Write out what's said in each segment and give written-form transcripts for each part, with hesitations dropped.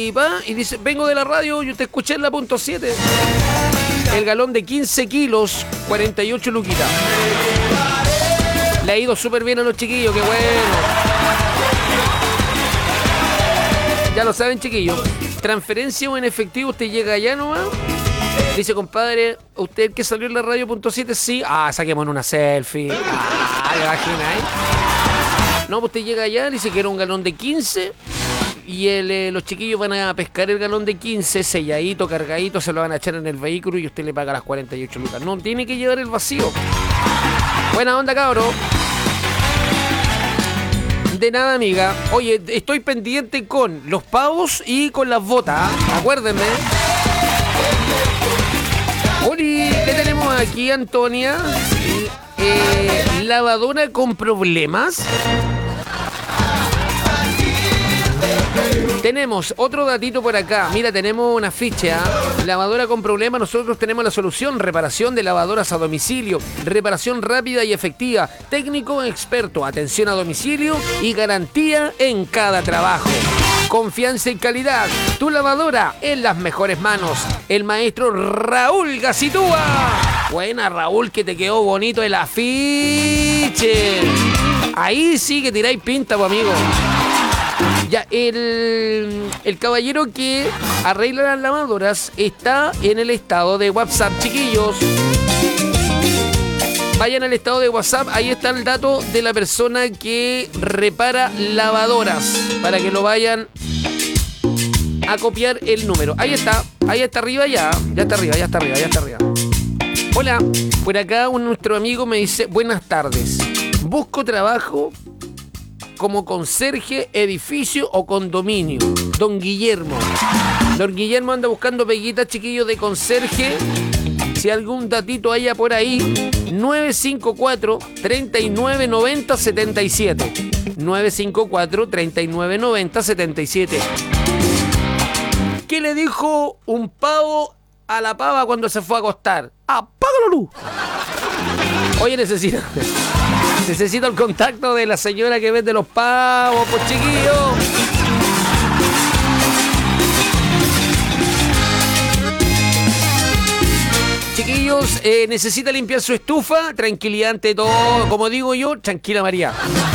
y dice, vengo de la radio, yo te escuché en la punto 7. El galón de 15 kilos, 48 luquitas. Le ha ido súper bien a los chiquillos, qué bueno. Ya lo saben, chiquillos. Transferencia o en efectivo, usted llega allá nomás. Dice, compadre, ¿usted que salió en la radio punto 7? Sí. Saquemos una selfie. ¿Le imagináis? No, pues usted llega allá, dice que era un galón de 15 y los chiquillos van a pescar el galón de 15, selladito, cargadito, se lo van a echar en el vehículo y usted le paga las 48 lucas. No tiene que llevar el vacío. Buena onda, cabro. De nada, amiga. Oye, estoy pendiente con los pavos y con las botas. Acuérdenme. Oli, ¿qué tenemos aquí, Antonia? ¿Lavadora con problemas? Tenemos otro datito por acá. Mira, tenemos una ficha. Lavadora con problemas. Nosotros tenemos la solución. Reparación de lavadoras a domicilio. Reparación rápida y efectiva. Técnico experto. Atención a domicilio y garantía en cada trabajo. Confianza y calidad. Tu lavadora en las mejores manos. El maestro Raúl Gacitúa. Buena, Raúl, que te quedó bonito el afiche. Ahí sí que tiráis pinta, pues, amigo. Ya, el caballero que arregla las lavadoras está en el estado de WhatsApp, chiquillos. Vayan al estado de WhatsApp, ahí está el dato de la persona que repara lavadoras, para que lo vayan a copiar el número. Ahí está arriba ya está arriba. Hola, por acá nuestro amigo me dice, buenas tardes, busco trabajo como conserje, edificio o condominio. Don Guillermo anda buscando peguitas, chiquillos, de conserje. Si algún datito haya por ahí, 954-3990-77. 954-3990-77. ¿Qué le dijo un pavo a la pava cuando se fue a acostar? ¡Apaga la luz! Oye, necesito el contacto de la señora que vende los pavos, pues, chiquillos. Chiquillos, necesita limpiar su estufa. Tranquilidad ante todo. Como digo yo, tranquila María.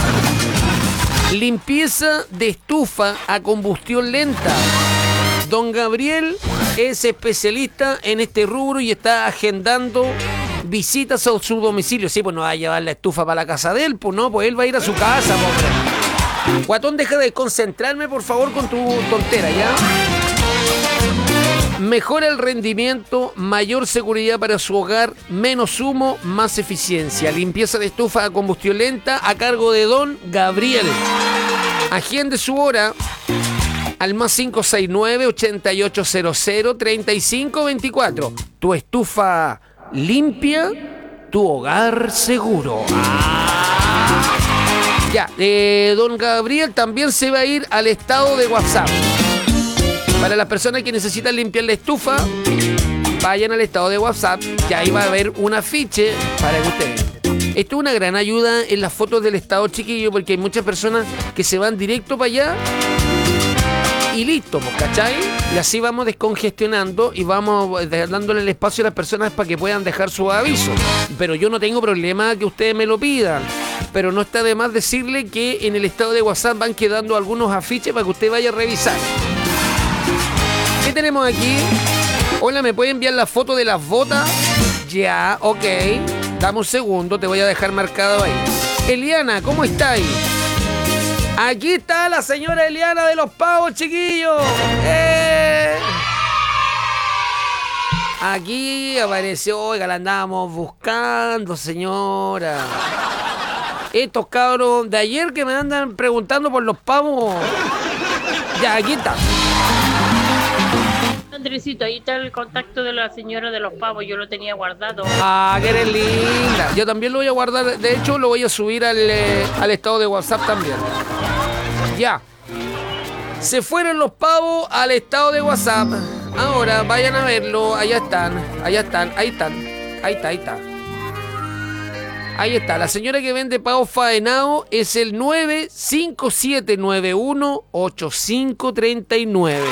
Limpieza de estufa a combustión lenta. Don Gabriel es especialista en este rubro y está agendando visitas a su domicilio. Sí, pues no va a llevar la estufa para la casa de él, pues no, pues él va a ir a su casa, pobre. Guatón, deja de concentrarme, por favor, con tu tontera, ¿ya? Mejora el rendimiento, mayor seguridad para su hogar, menos humo, más eficiencia. Limpieza de estufa a combustión lenta a cargo de Don Gabriel. Agende su hora al más 569-8800-3524. Tu estufa limpia, tu hogar seguro. Ya, Don Gabriel también se va a ir al estado de WhatsApp. Para las personas que necesitan limpiar la estufa, vayan al estado de WhatsApp, que ahí va a haber un afiche para que ustedes. Esto es una gran ayuda en las fotos del estado, chiquillo, porque hay muchas personas que se van directo para allá y listo, ¿cachai? Y así vamos descongestionando y vamos dándole el espacio a las personas para que puedan dejar su aviso. Pero yo no tengo problema que ustedes me lo pidan. Pero no está de más decirle que en el estado de WhatsApp van quedando algunos afiches para que usted vaya a revisar. ¿Qué tenemos aquí? Hola, ¿me puede enviar la foto de las botas? Ya, ok. Dame un segundo, te voy a dejar marcado ahí. Eliana, ¿cómo estáis? Aquí está la señora Eliana de los pavos, chiquillos. Aquí apareció, oiga, la andábamos buscando, señora. Estos cabros de ayer que me andan preguntando por los pavos. Ya, aquí está. Andresito, ahí está el contacto de la señora de los pavos, yo lo tenía guardado. Que eres linda. Yo también lo voy a guardar, de hecho lo voy a subir al estado de WhatsApp también. Ya. Se fueron los pavos al estado de WhatsApp. Ahora vayan a verlo, ahí está. Ahí está, la señora que vende pavos faenados es el 957918539.